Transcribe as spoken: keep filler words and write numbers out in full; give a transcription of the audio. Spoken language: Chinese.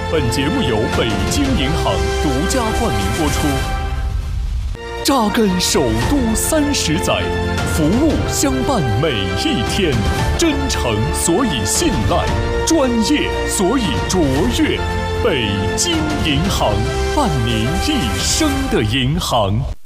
本节目由北京银行独家冠名播出。扎根首都三十载，服务相伴每一天，真诚所以信赖，专业所以卓越。北京银行，伴您一生的银行。